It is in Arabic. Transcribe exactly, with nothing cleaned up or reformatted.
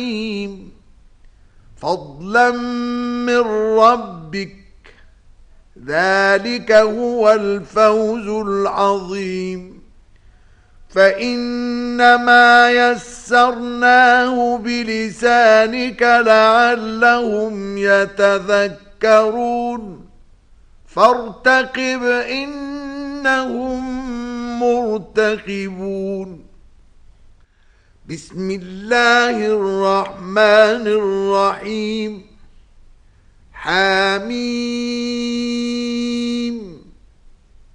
فضلا من ربك ذلك هو الفوز العظيم فإنما يسرناه بلسانك لعلهم يتذكرون فارتقب إنهم مرتقبون بسم الله الرحمن الرحيم حميم